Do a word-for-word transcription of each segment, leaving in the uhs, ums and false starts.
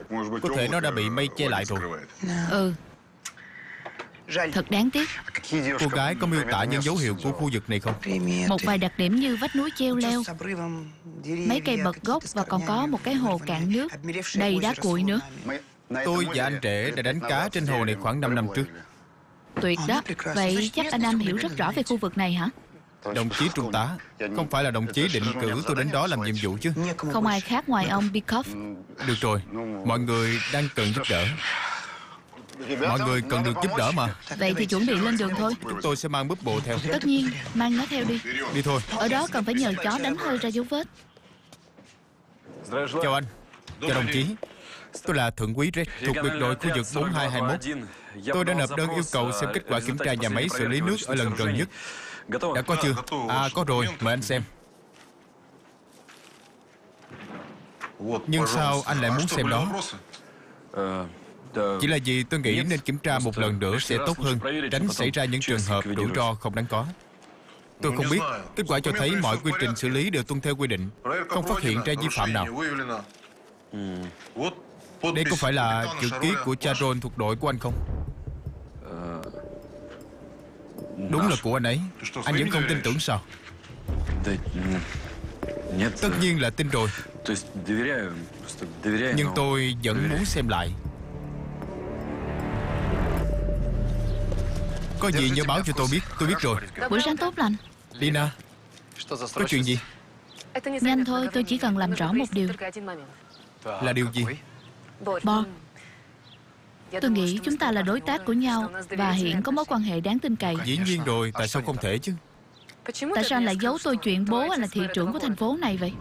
Có thể nó đã bị mây che lại rồi. Ừ, thật đáng tiếc. Cô gái có miêu tả những dấu hiệu của khu vực này không? Một vài đặc điểm như vách núi treo leo, mấy cây bật gốc và còn có một cái hồ cạn nước đầy đá cuội nữa. Tôi và anh Trễ đã đánh cá trên hồ này khoảng năm năm trước. Tuyệt đó. Vậy chắc anh Anh hiểu rất rõ về khu vực này hả? Đồng chí trung tá, không phải là đồng chí định cử tôi đến đó làm nhiệm vụ chứ? Không ai khác ngoài ông Bikov. Được rồi, mọi người đang cần giúp đỡ. Mọi người cần được giúp đỡ mà. Vậy thì chuẩn bị lên đường thôi. Chúng tôi sẽ mang búp bộ theo. Tất nhiên, mang nó theo đi. Đi thôi. Ở đó cần phải nhờ chó đánh hơi ra dấu vết. Chào anh. Chào đồng chí. Tôi là Thượng úy Red, thuộc biệt đội khu vực bốn hai hai mốt. Tôi đã nộp đơn yêu cầu xem kết quả kiểm tra nhà máy xử lý nước ở lần gần nhất. Đã có chưa? À, có rồi, mời anh xem. Nhưng sao anh lại muốn xem đó? Chỉ là vì tôi nghĩ nên kiểm tra một lần nữa sẽ tốt hơn, tránh xảy ra những trường hợp rủi ro không đáng có. Tôi không biết, kết quả cho thấy mọi quy trình xử lý đều tuân theo quy định, không phát hiện ra vi phạm nào. Đây có phải là chữ ký của Charon thuộc đội của anh không? Đúng là của anh ấy. Anh vẫn không tin tưởng sao? Tất nhiên là tin rồi. Nhưng tôi vẫn muốn xem lại. Có gì nhớ báo cho tôi biết. Tôi biết rồi. Buổi sáng tốt lành. Lina, có chuyện gì? Nhanh thôi, tôi chỉ cần làm rõ một điều. Là điều gì? Bo, tôi nghĩ chúng ta là đối tác của nhau và hiện có mối quan hệ đáng tin cậy. Dĩ nhiên rồi, tại sao không thể chứ? Tại sao anh lại giấu tôi chuyện bố anh là thị trưởng của thành phố này vậy?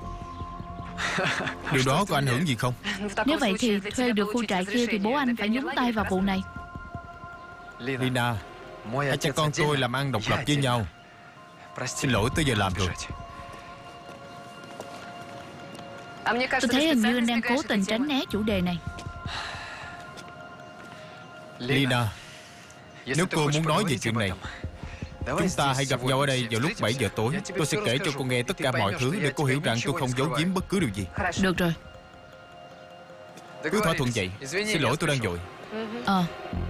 Điều đó có ảnh hưởng gì không? Nếu vậy thì thuê được khu trại kia thì bố anh phải nhúng tay vào vụ này. Lina, hai cha con tôi làm ăn độc lập với nhau. Xin lỗi, tới giờ làm rồi. Tôi thấy hình như anh đang cố tình tránh né chủ đề này. Lina, nếu cô muốn nói về chuyện này, chúng ta hãy gặp nhau ở đây vào lúc bảy giờ tối. Tôi sẽ kể cho cô nghe tất cả mọi thứ để cô hiểu rằng tôi không giấu giếm bất cứ điều gì. Được rồi. Cứ thỏa thuận vậy. Xin lỗi, tôi đang vội. Ờ.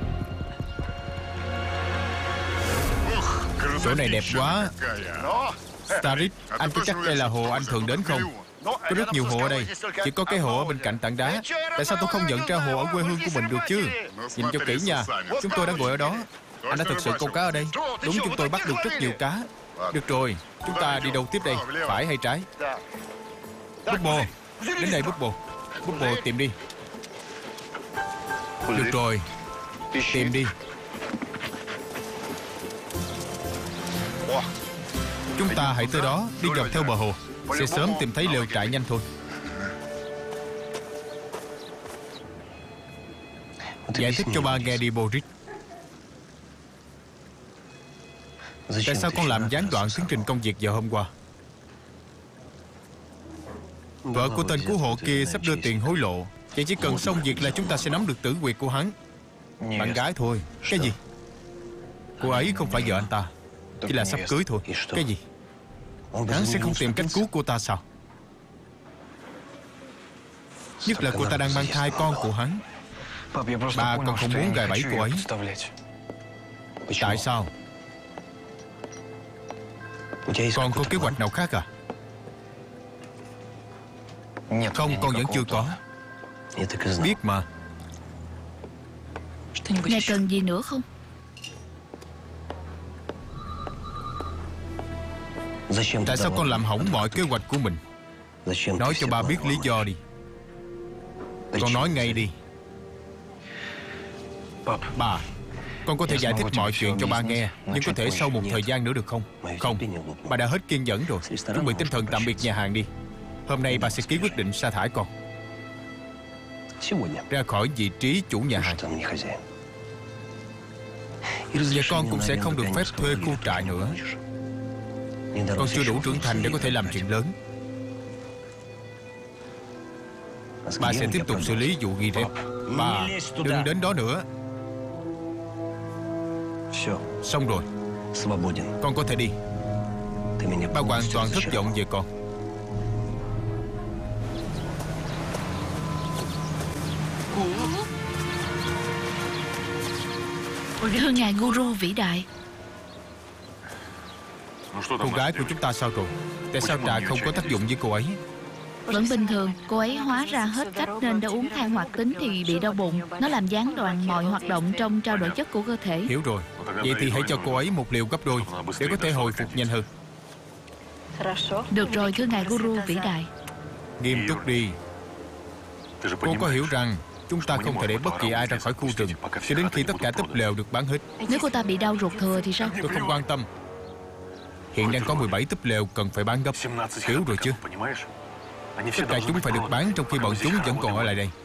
Chỗ này đẹp quá. Starit, anh có chắc đây là hồ anh thường đến không? Có rất nhiều hồ ở đây. Chỉ có cái hồ ở bên cạnh tảng đá. Tại sao tôi không nhận ra hồ ở quê hương của mình được chứ? Nhìn cho kỹ nha. Chúng tôi đang ngồi ở đó. Anh đã thực sự câu cá ở đây. Đúng, chúng tôi bắt được rất nhiều cá. Được rồi, chúng ta đi đâu tiếp đây? Phải hay trái? Búp bồ, đến đây búp bồ. Búp bồ, tìm đi. Được rồi, tìm đi. Chúng ta hãy tới đó, đi dọc theo bờ hồ. Sẽ sớm tìm thấy lều trại nhanh thôi. Giải thích cho ba nghe đi, Boris. Tại sao con làm gián đoạn tiến trình công việc giờ hôm qua? Vợ của tên cứu hộ kia sắp đưa tiền hối lộ. Vậy chỉ cần xong việc là chúng ta sẽ nắm được tử huyệt của hắn. Bạn gái thôi. Cái gì? Cô ấy không phải vợ anh ta, chỉ là sắp cưới thôi. Cái gì? Hắn sẽ không tìm cách cứu cô ta sao? Nhất là cô ta đang mang thai con của hắn. Bà còn không muốn gài bẫy cô ấy. Tại sao? Còn có kế hoạch nào khác à? Không, con vẫn chưa có. Biết mà. Ngài cần gì nữa không? Tại sao con làm hỏng mọi kế hoạch của mình? Nói cho ba biết lý do đi. Con nói ngay đi. Bà, con có thể giải thích mọi chuyện cho ba nghe, nhưng có thể sau một thời gian nữa được không? Không, bà đã hết kiên nhẫn rồi. Chuẩn bị tinh thần tạm biệt nhà hàng đi. Hôm nay bà sẽ ký quyết định sa thải con ra khỏi vị trí chủ nhà hàng. Và con cũng sẽ không được phép thuê khu trại nữa. Con chưa đủ trưởng thành để có thể làm chuyện lớn. Bà sẽ tiếp tục xử lý vụ ghi rep. Bà đừng đến đó nữa. Xong rồi, con có thể đi. Ba hoàn toàn thất vọng về con. Thưa ngài Guru vĩ đại. Cô gái của chúng ta sao rồi? Tại sao trà không có tác dụng với cô ấy? Vẫn bình thường. Cô ấy hóa ra hết cách nên đã uống than hoạt tính thì bị đau bụng. Nó làm gián đoạn mọi hoạt động trong trao đổi chất của cơ thể. Hiểu rồi. Vậy thì hãy cho cô ấy một liều gấp đôi để có thể hồi phục nhanh hơn. Được rồi thưa ngài Guru vĩ đại. Nghiêm túc đi. Cô có hiểu rằng chúng ta không thể để bất kỳ ai ra khỏi khu rừng cho đến khi tất cả túp lều được bán hết. Nếu cô ta bị đau ruột thừa thì sao? Tôi không quan tâm. Hiện đang có mười bảy túp lều cần phải bán gấp. Hiểu rồi chứ? Tất cả chúng phải được bán trong khi bọn chúng vẫn còn ở lại đây.